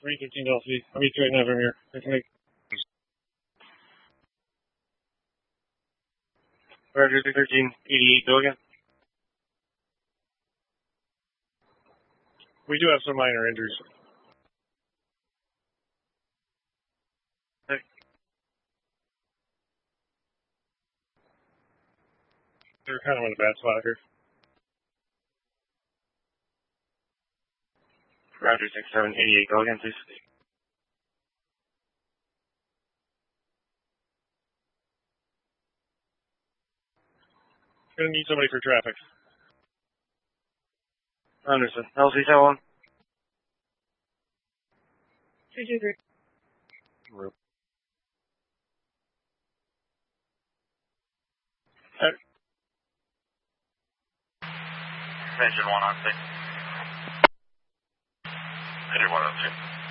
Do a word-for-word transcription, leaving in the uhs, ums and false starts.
three fifteen L C. I'll meet you right now from here. I can make... Roger, thirteen eighty-eight, go again. We do have some minor injuries. Hey. They're kind of in a bad spot here. Roger, six seven eighty-eight, go again, please. Gonna need somebody for traffic. Understood. L C seven one. two two three. Rope. Engine one on six. Engine one on six.